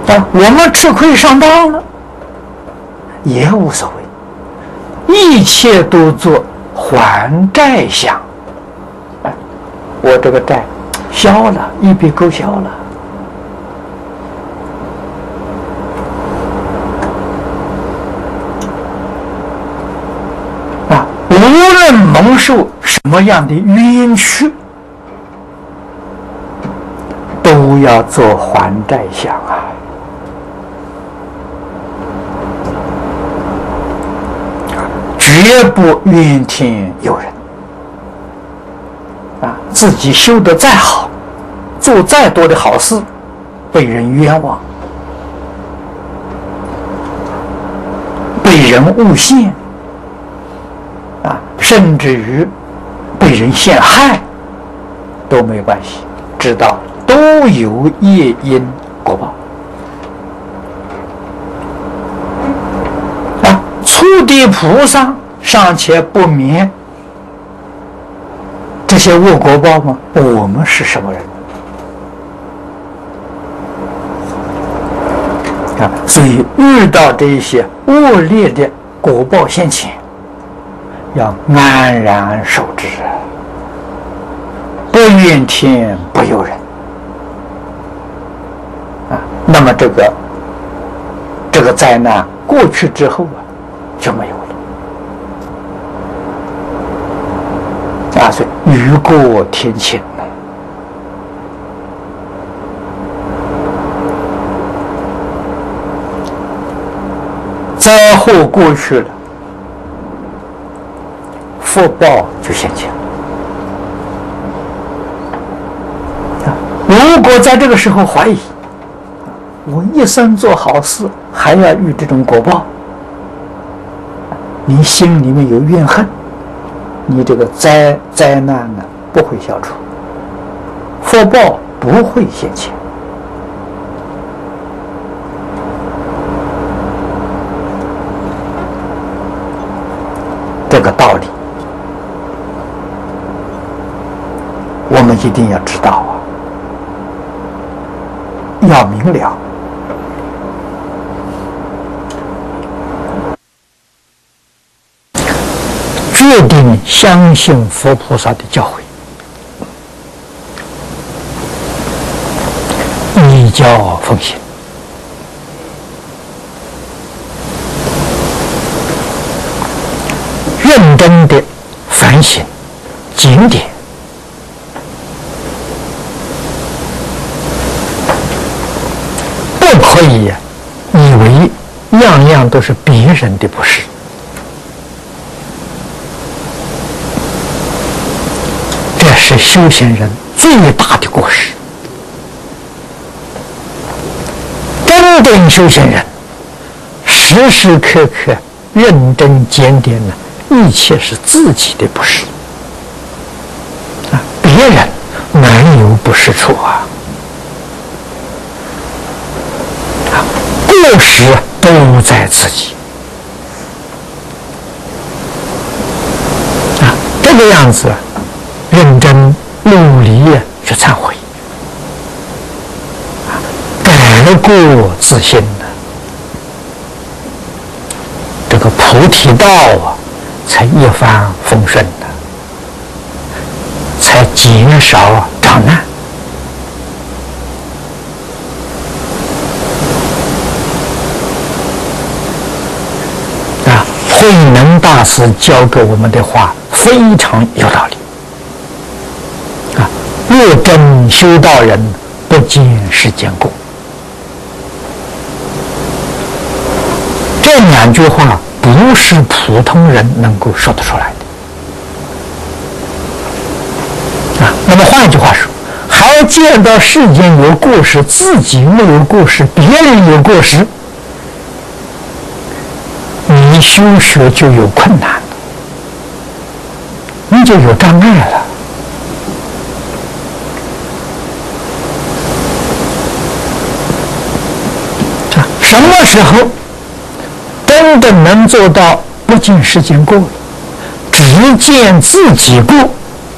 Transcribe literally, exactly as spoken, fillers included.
啊，我们吃亏上当了也无所谓，一切都做还债相。我这个债消了，一笔勾销了。啊，无论蒙受什么样的冤屈，都要做还债相啊！绝不怨天尤人。啊，自己修得再好，做再多的好事，被人冤枉，被人诬陷，啊，甚至于被人陷害，都没关系，知道都有业因果报。啊，初地菩萨尚且不免这些恶果报吗？我们是什么人啊？所以遇到这些恶劣的果报现前，要安然受之，不怨天不尤人啊。那么这个这个灾难过去之后啊，就没有了。啊，所以雨过天晴了。灾祸过去了，福报就现前。啊，如果在这个时候怀疑，我一生做好事，还要遇这种果报，你心里面有怨恨，你这个灾灾难呢不会消除，福报不会现前。这个道理，我们一定要知道啊，要明了。决定相信佛菩萨的教诲，依教奉行，认真的反省经典，不可以以为样样都是别人的不是。这是修行人最大的过失。真正修行人时时刻刻认真检点呢，一切是自己的不是啊，别人哪有不是处啊？啊，过失都在自己啊，这个样子认真努力去忏悔，改过自新的这个菩提道啊，才一帆风顺的，才减少障难。啊，慧能大师教给我们的话非常有道理。若真修道人，不见世间过。这两句话不是普通人能够说得出来的啊。那么换一句话说，还见到世间有过失，自己没有过失，别人有过失，你修学就有困难了，你就有障碍了。什么时候真的能做到不见世间过了，只见自己过，